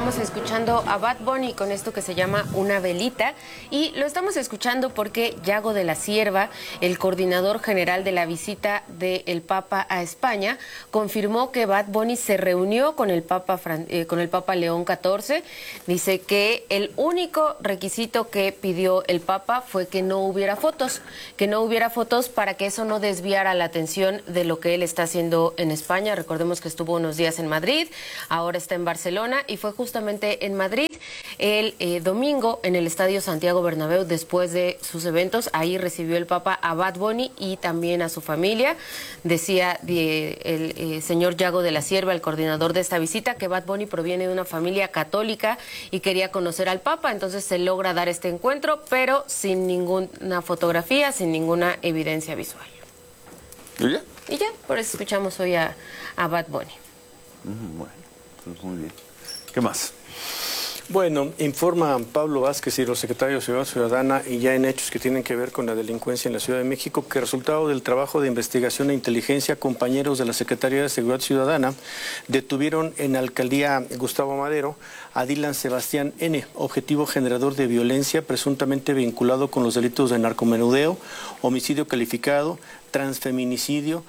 estamos escuchando a Bad Bunny con esto que se llama Una Velita, y lo estamos escuchando porque Yago de la Cierva, el coordinador general de la visita del Papa a España, confirmó que Bad Bunny se reunió con el Papa León XIV. Dice que el único requisito que pidió el Papa fue que no hubiera fotos para que eso no desviara la atención de lo que él está haciendo en España. Recordemos que estuvo unos días en Madrid, ahora está en Barcelona, y fue justamente en Madrid el domingo en el Estadio Santiago Bernabéu, después de sus eventos. Ahí recibió el Papa a Bad Bunny y también a su familia. Decía el señor Yago de la Cierva, el coordinador de esta visita, que Bad Bunny proviene de una familia católica y quería conocer al Papa, entonces se logra dar este encuentro, pero sin ninguna fotografía, sin ninguna evidencia visual. ¿Y ya? Y ya, por eso escuchamos hoy a Bad Bunny. Bueno, pues muy bien. ¿Qué más? Bueno, informa Pablo Vázquez y los secretarios de Seguridad Ciudadana, y ya en hechos que tienen que ver con la delincuencia en la Ciudad de México, que resultado del trabajo de investigación e inteligencia, compañeros de la Secretaría de Seguridad Ciudadana detuvieron en la alcaldía Gustavo Madero a Dylan Sebastián N., objetivo generador de violencia, presuntamente vinculado con los delitos de narcomenudeo, homicidio calificado, transfeminicidio,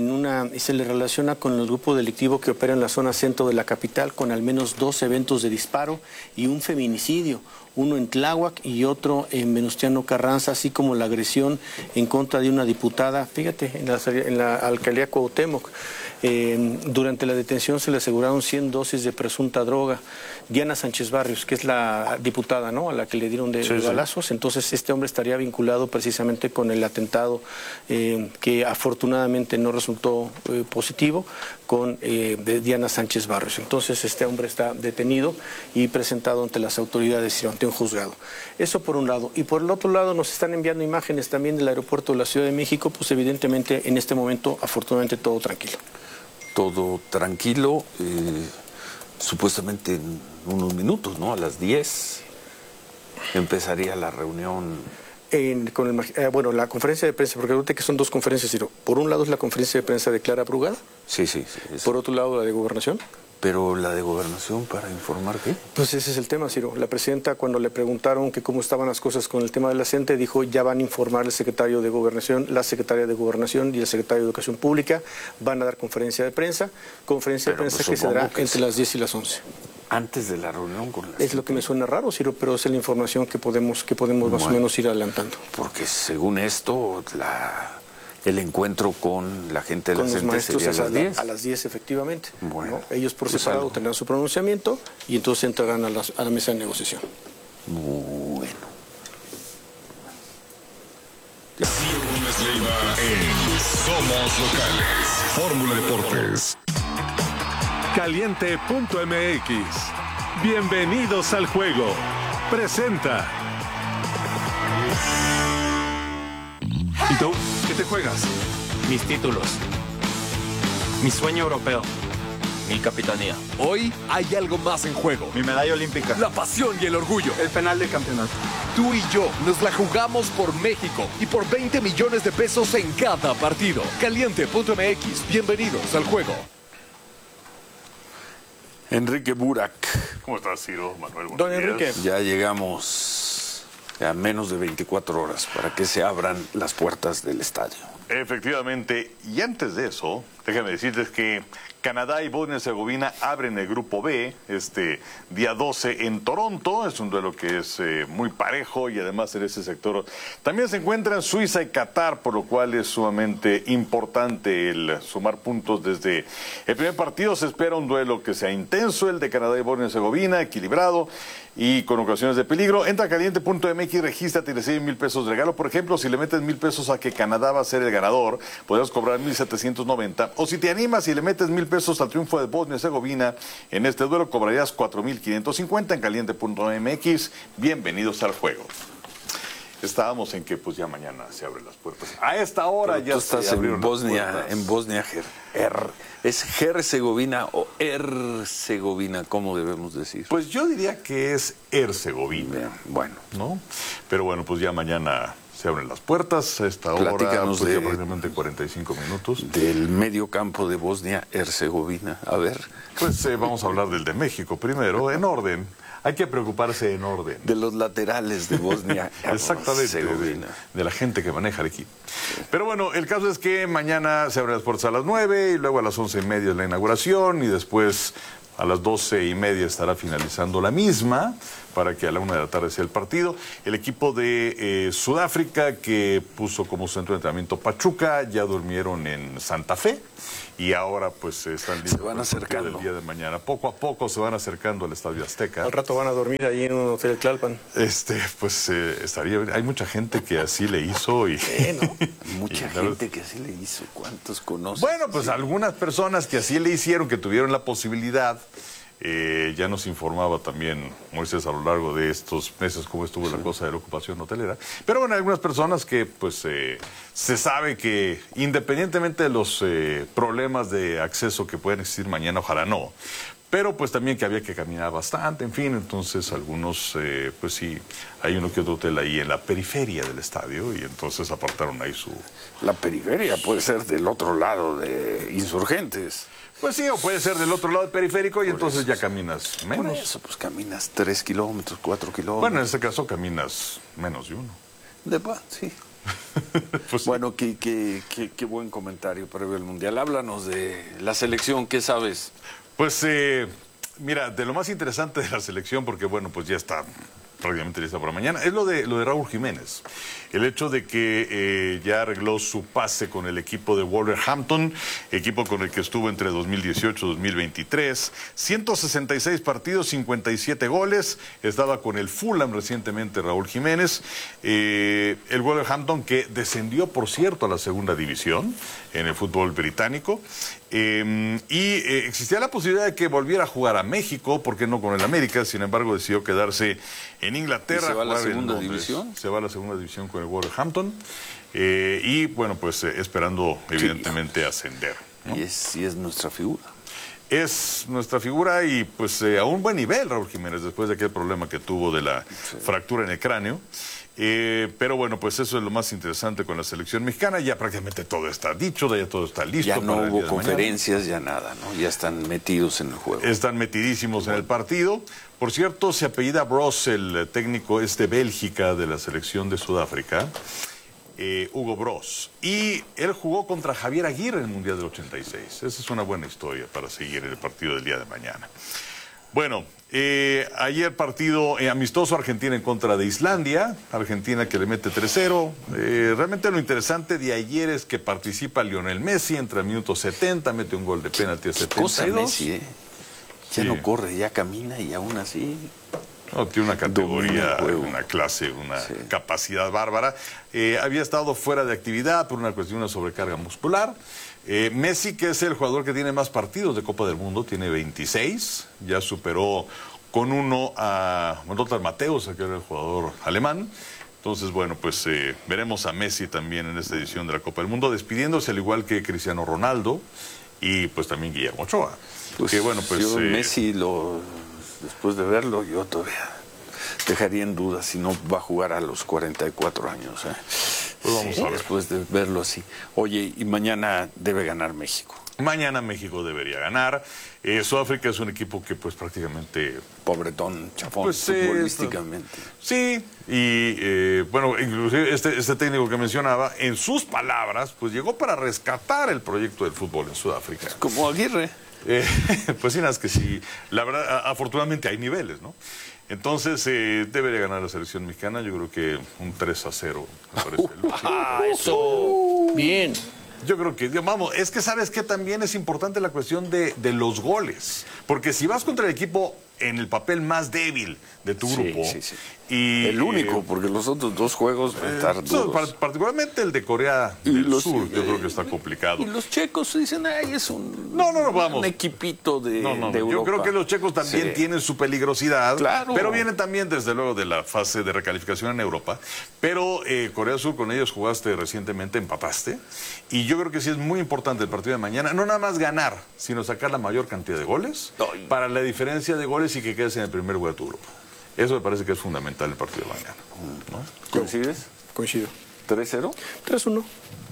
se le relaciona con el grupo delictivo que opera en la zona centro de la capital, con al menos 2 eventos de disparo y un feminicidio, uno en Tláhuac y otro en Venustiano Carranza, así como la agresión en contra de una diputada, fíjate, en la alcaldía Cuauhtémoc. Durante la detención se le aseguraron 100 dosis de presunta droga. Diana Sánchez Barrios, que es la diputada, ¿no?, a la que le dieron de balazos. Entonces este hombre estaría vinculado precisamente con el atentado que afortunadamente no resultó positivo, de Diana Sánchez Barrios. Entonces este hombre está detenido y presentado ante las autoridades y ante un juzgado. Eso por un lado. Y por el otro lado nos están enviando imágenes también del aeropuerto de la Ciudad de México, pues evidentemente en este momento afortunadamente todo tranquilo. Todo tranquilo, supuestamente en unos minutos, ¿no? A las 10 empezaría la reunión. La conferencia de prensa, porque ahorita que son 2 conferencias, Ciro. Por un lado es la conferencia de prensa de Clara Brugada. Sí. Por otro lado la de Gobernación. Pero la de Gobernación, ¿para informar qué? Pues ese es el tema, Ciro. La presidenta, cuando le preguntaron que cómo estaban las cosas con el tema de la CENTE, dijo: ya van a informar el secretario de Gobernación, la secretaria de Gobernación y el secretario de Educación Pública. Van a dar conferencia de prensa que se dará entre las 10 y las 11. Antes de la reunión con la CENTE. Es lo que me suena raro, Ciro, pero es la información que podemos más o menos ir adelantando. Porque según esto, el encuentro con la gente de la CENTE maestros sería a las 10, efectivamente. Bueno, ¿no? Ellos por separado tendrán su pronunciamiento y entonces entrarán a la mesa de negociación. Bueno. Ciro Gómez Leiva en Somos Locales. Fórmula Deportes. Caliente.mx. Bienvenidos al juego. Presenta. ¿Y tú? ¿Qué te juegas? Mis títulos. Mi sueño europeo. Mi capitanía. Hoy hay algo más en juego. Mi medalla olímpica. La pasión y el orgullo. El penal del campeonato. Tú y yo nos la jugamos por México y por 20 millones de pesos en cada partido. Caliente.mx. Bienvenidos al juego. Enrique Burak. ¿Cómo estás, Ciro? Manuel, buenos Don días. Enrique. Ya llegamos a menos de 24 horas para que se abran las puertas del estadio. Efectivamente, y antes de eso, déjame decirles que Canadá y Bosnia-Herzegovina abren el grupo B este día 12 en Toronto. Es un duelo que es muy parejo y además en ese sector también se encuentran Suiza y Qatar, por lo cual es sumamente importante el sumar puntos desde el primer partido. Se espera un duelo que sea intenso, el de Canadá y Bosnia-Herzegovina, equilibrado y con ocasiones de peligro. Entra a caliente.mx y regístrate y recibe 1,000 pesos de regalo. Por ejemplo, si le metes 1,000 pesos a que Canadá va a ser el ganador, podrás cobrar 1,790. O si te animas y le metes 1,000 pesos al triunfo de Bosnia-Herzegovina en este duelo, cobrarías 4,550 en caliente.mx. Bienvenidos al juego. Estábamos en que pues ya mañana se abren las puertas. A esta hora pero ya tú estás se abrieron en Bosnia, ¿es Herzegovina o Herzegovina? ¿Cómo debemos decir? Pues yo diría que es Herzegovina. Bueno, ¿no? Pero bueno, pues ya mañana se abren las puertas a esta hora, Platícanos pues, de- aproximadamente 45 minutos. Del medio campo de Bosnia-Herzegovina. A ver, Pues vamos a hablar del de México primero, en orden. Hay que preocuparse en orden. de los laterales de Exactamente, Bosnia-Herzegovina. de la gente que maneja el equipo. Pero bueno, el caso es que mañana se abren las puertas a las 9 y luego a las 11:30 es la inauguración y después a las 12:30 estará finalizando la misma para que a la 1 de la tarde sea el partido. El equipo de Sudáfrica, que puso como centro de entrenamiento Pachuca, ya durmieron en Santa Fe y ahora pues están listos Se van para el partido acercando. del día de mañana. Poco a poco se van acercando al Estadio Azteca. Al rato van a dormir ahí en un hotel Tlalpan. Pues estaría bien. Hay mucha gente que así le hizo y Mucha y la verdad- gente que así le hizo. ¿Cuántos conoces? Bueno, pues algunas personas que así le hicieron, que tuvieron la posibilidad, ya nos informaba también Moisés a lo largo de estos meses cómo estuvo la cosa de la ocupación hotelera. Pero bueno, algunas personas que pues se sabe que independientemente de los problemas de acceso que pueden existir mañana, ojalá no. Pero pues también que había que caminar bastante, en fin, entonces algunos, pues sí, hay uno que otro hotel ahí en la periferia del estadio y entonces apartaron ahí su... La periferia puede ser del otro lado de Insurgentes. Pues sí, o puede ser del otro lado del periférico y entonces eso, ya sí. caminas Por menos. eso, pues caminas 3 kilómetros, 4 kilómetros. Bueno, en este caso caminas menos de uno. Sí. Pues sí. Bueno, qué buen comentario previo al Mundial. Háblanos de la selección, ¿qué sabes? Pues mira, de lo más interesante de la selección, porque bueno, pues ya está prácticamente lista para mañana, es lo de Raúl Jiménez. El hecho de que ya arregló su pase con el equipo de Wolverhampton, equipo con el que estuvo entre 2018 y 2023, 166 partidos, 57 goles, estaba con el Fulham recientemente Raúl Jiménez, el Wolverhampton que descendió, por cierto, a la segunda división en el fútbol británico, existía la posibilidad de que volviera a jugar a México, ¿por qué no con el América? Sin embargo, decidió quedarse en Inglaterra. ¿Y se va a la jugar en segunda Londres. división? Se va a la segunda división con el Wolverhampton y bueno, pues esperando evidentemente ascender, ¿no? Y es nuestra figura. Es nuestra figura y pues a un buen nivel Raúl Jiménez después de aquel problema que tuvo de la fractura en el cráneo. Pero bueno, pues eso es lo más interesante con la selección mexicana. Ya prácticamente todo está dicho, ya todo está listo. Ya no para el día hubo de conferencias, ya nada, ¿no? Ya están metidos en el juego. están metidísimos en el partido. Por cierto, se apellida Bros, el técnico es de Bélgica, de la selección de Sudáfrica, Hugo Bros. Y él jugó contra Javier Aguirre en el Mundial del 86. Esa es una buena historia para seguir el partido del día de mañana. Bueno, ayer partido amistoso Argentina en contra de Islandia, Argentina que le mete 3-0. Realmente lo interesante de ayer es que participa Lionel Messi, entra al minuto 70, mete un gol de penalti a 72. Cosa Messi, ¿eh? Ya Sí. no corre, ya camina y aún así. No, tiene una categoría, Domina el juego. una clase, una capacidad bárbara. Había estado fuera de actividad por una cuestión de sobrecarga muscular. Messi, que es el jugador que tiene más partidos de Copa del Mundo, tiene 26. Ya superó con uno a Lothar Matthäus, que era el jugador alemán. Entonces, bueno, pues veremos a Messi también en esta edición de la Copa del Mundo, despidiéndose al igual que Cristiano Ronaldo y pues también Guillermo Ochoa. Pues, que bueno, pues yo Messi, después de verlo, yo todavía dejaría en duda si no va a jugar a los 44 años. Pues vamos a ver. Después de verlo así. Oye, y mañana debe ganar México. Mañana México debería ganar. Sudáfrica es un equipo que pues prácticamente... Pobretón, chafón, Pues, futbolísticamente. Sí, y bueno, inclusive este técnico que mencionaba, en sus palabras, pues llegó para rescatar el proyecto del fútbol en Sudáfrica. Como Aguirre. Pues sí, nada, es que sí, la verdad, afortunadamente hay niveles, ¿no? Entonces, debería ganar la selección mexicana, yo creo que un 3-0, me parece lógico. Eso. Bien. Yo creo que, vamos, es que sabes que también es importante la cuestión de los goles. Porque si vas contra el equipo en el papel más débil de tu grupo. Sí. Y, El único, porque los otros dos juegos van a estar duros. particularmente el de Corea del Sur, yo creo que está complicado. Y los checos dicen, ay, es un, No, vamos. un equipito de, No, de Europa. yo creo que los checos también Sí. tienen su peligrosidad, Claro. pero vienen también desde luego de la fase de recalificación en Europa. Pero Corea del Sur, con ellos jugaste recientemente, empataste, y yo creo que sí es muy importante el partido de mañana, no nada más ganar, sino sacar la mayor cantidad de goles para la diferencia de goles y que quedes en el primer lugar de tu grupo. Eso me parece que es fundamental el partido de mañana, ¿no? ¿Coincides? Coincido. ¿3-0? 3-1.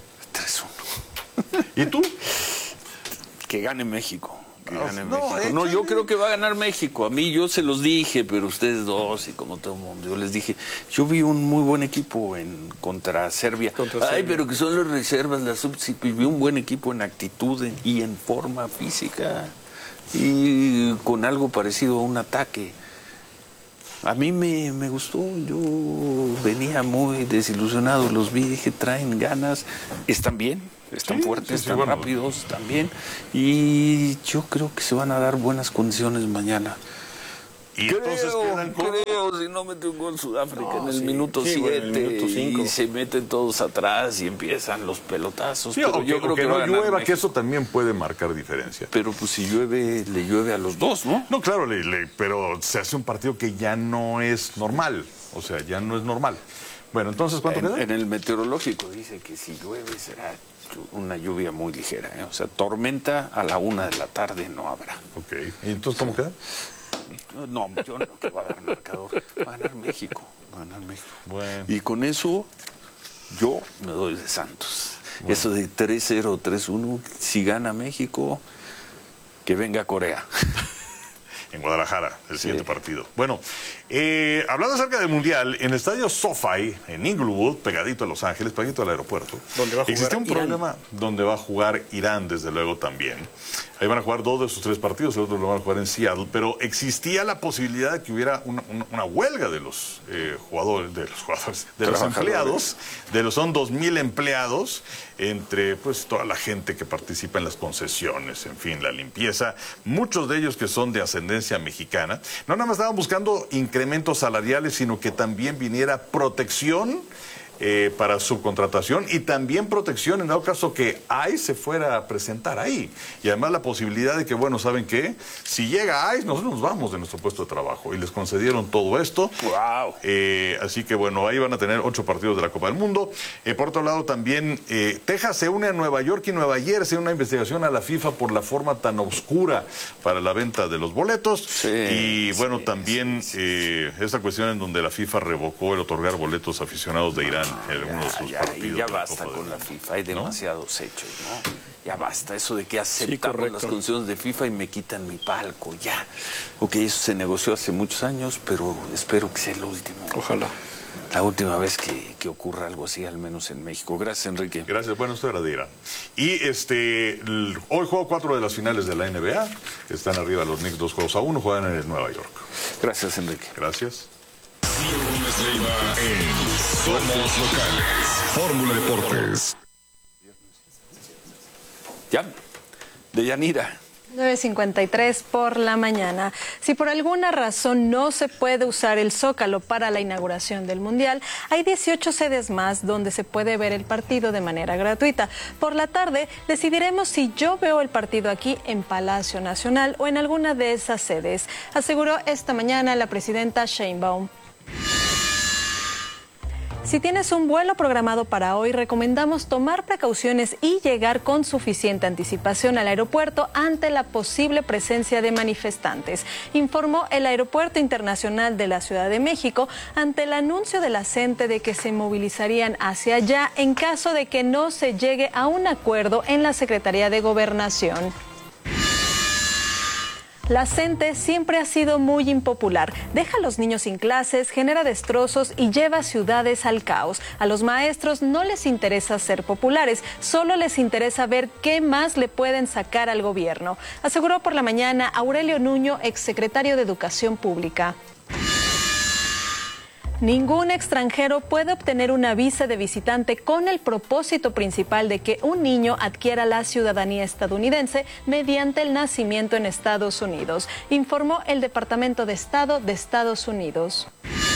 3-1. ¿Y tú? Que gane México. Que gane no, México. No, yo creo que va a ganar México. A mí yo se los dije, pero ustedes dos y como todo el mundo, yo les dije, yo vi un muy buen equipo contra Serbia. Ay, pero que son las reservas, vi un buen equipo en actitud y en forma física y con algo parecido a un ataque. A mí me gustó, yo venía muy desilusionado, los vi, dije, traen ganas, están bien, están fuertes, están rápidos también, y yo creo que se van a dar buenas condiciones mañana. Y entonces quedan con... Creo, si no mete un gol Sudáfrica en el minuto 7 y se meten todos atrás y empiezan los pelotazos. Sí, pero yo creo que no va a llueva, ganar que eso también puede marcar diferencia. Pero pues si llueve, le llueve a los dos, ¿no? No, claro, pero se hace un partido que ya no es normal. O sea, ya no es normal. Bueno, entonces, ¿cuánto queda? En el meteorológico dice que si llueve será una lluvia muy ligera, ¿eh? O sea, tormenta a la 1 de la tarde no habrá. Ok. ¿Y entonces cómo queda? No, yo no creo que va a dar marcador. Va a ganar México. Va a ganar México. Bueno. Y con eso, yo me doy de Santos. Bueno. Eso de 3-0, 3-1, si gana México, que venga Corea. En Guadalajara, el siguiente partido. Bueno, hablando acerca del Mundial, en el estadio SoFi, en Inglewood, pegadito a Los Ángeles, pegadito al aeropuerto, existe un problema donde va a jugar Irán, desde luego, también. Ahí van a jugar 2 de sus 3 partidos, el otro lo van a jugar en Seattle, pero existía la posibilidad de que hubiera una huelga de los jugadores, de los empleados, son 2,000 empleados, entre pues toda la gente que participa en las concesiones, en fin, la limpieza, muchos de ellos que son de ascendencia mexicana. No nada más estaban buscando incrementos salariales, sino que también viniera protección para subcontratación y también protección en dado caso que ICE se fuera a presentar ahí. Y además la posibilidad de que, bueno, ¿saben qué? Si llega ICE, nosotros nos vamos de nuestro puesto de trabajo. Y les concedieron todo esto. ¡Wow! Así que, bueno, ahí van a tener 8 partidos de la Copa del Mundo. Por otro lado, también Texas se une a Nueva York y Nueva Jersey una investigación a la FIFA por la forma tan oscura para la venta de los boletos. Sí, y, bueno, también esta cuestión en donde la FIFA revocó el otorgar boletos a aficionados de Irán. Ya basta con la FIFA, hay demasiados hechos, ¿no? Ya basta, eso de que aceptamos las condiciones de FIFA y me quitan mi palco, ya. Ok, eso se negoció hace muchos años, pero espero que sea el último. Ojalá. La última vez que ocurra algo así, al menos en México. Gracias, Enrique. Gracias, bueno, esto era de Irán. Y hoy juego 4 de las finales de la NBA. Están arriba los Knicks 2-1, juegan en el Nueva York. Gracias, Enrique. Gracias. Somos locales. Fórmula Deportes. Ya, de Yanira. 9:53 por la mañana. Si por alguna razón no se puede usar el Zócalo para la inauguración del Mundial, hay 18 sedes más donde se puede ver el partido de manera gratuita. Por la tarde decidiremos si yo veo el partido aquí en Palacio Nacional o en alguna de esas sedes, aseguró esta mañana la presidenta Sheinbaum. Si tienes un vuelo programado para hoy, recomendamos tomar precauciones y llegar con suficiente anticipación al aeropuerto ante la posible presencia de manifestantes, informó el Aeropuerto Internacional de la Ciudad de México ante el anuncio de la CENTE de que se movilizarían hacia allá en caso de que no se llegue a un acuerdo en la Secretaría de Gobernación. La CENTE siempre ha sido muy impopular. Deja a los niños sin clases, genera destrozos y lleva ciudades al caos. A los maestros no les interesa ser populares, solo les interesa ver qué más le pueden sacar al gobierno, aseguró por la mañana Aurelio Nuño, exsecretario de Educación Pública. Ningún extranjero puede obtener una visa de visitante con el propósito principal de que un niño adquiera la ciudadanía estadounidense mediante el nacimiento en Estados Unidos, informó el Departamento de Estado de Estados Unidos.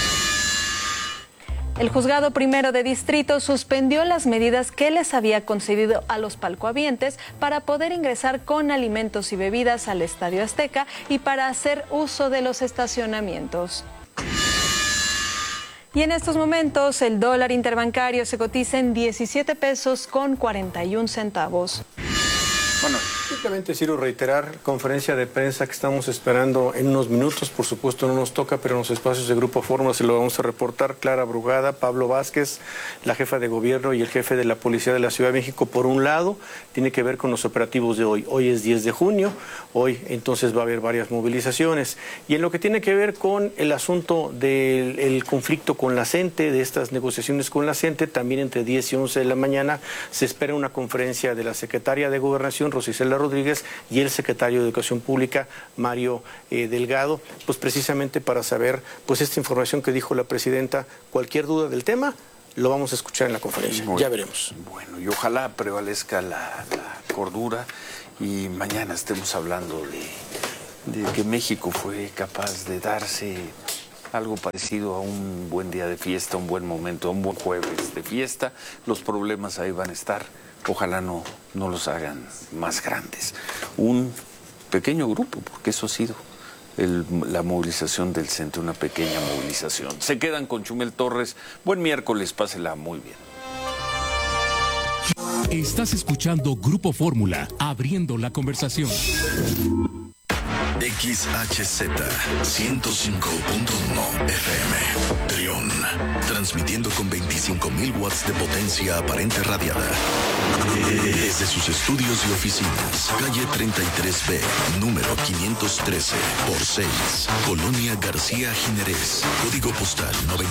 El Juzgado Primero de Distrito suspendió las medidas que les había concedido a los palcohabientes para poder ingresar con alimentos y bebidas al Estadio Azteca y para hacer uso de los estacionamientos. Y en estos momentos el dólar interbancario se cotiza en 17 pesos con 41 centavos. Bueno, Simplemente, Ciro, reiterar conferencia de prensa que estamos esperando en unos minutos. Por supuesto no nos toca, pero en los espacios de Grupo Fórmula se lo vamos a reportar. Clara Brugada, Pablo Vázquez, la jefa de gobierno y el jefe de la Policía de la Ciudad de México. Por un lado, tiene que ver con los operativos de hoy. Hoy es 10 de junio, hoy entonces va a haber varias movilizaciones. Y en lo que tiene que ver con el asunto del conflicto con la CENTE, de estas negociaciones con la CENTE, también entre 10 y 11 de la mañana se espera una conferencia de la secretaria de Gobernación, Rosicela Rodríguez, y el secretario de Educación Pública, Mario Delgado, pues precisamente para saber pues esta información que dijo la presidenta. Cualquier duda del tema lo vamos a escuchar en la conferencia. Ya veremos. Bueno, y ojalá prevalezca la cordura y mañana estemos hablando de que México fue capaz de darse algo parecido a un buen día de fiesta, un buen momento, un buen jueves de fiesta. Los problemas ahí van a estar. Ojalá no los hagan más grandes. Un pequeño grupo, porque eso ha sido la movilización del centro, una pequeña movilización. Se quedan con Chumel Torres. Buen miércoles, pásela muy bien. Estás escuchando Grupo Fórmula, abriendo la conversación. XHZ 105.1 FM Trión, transmitiendo con 25.000 watts de potencia aparente radiada desde sus estudios y oficinas, calle 33B, número 513 por 6, Colonia García Jiménez, código postal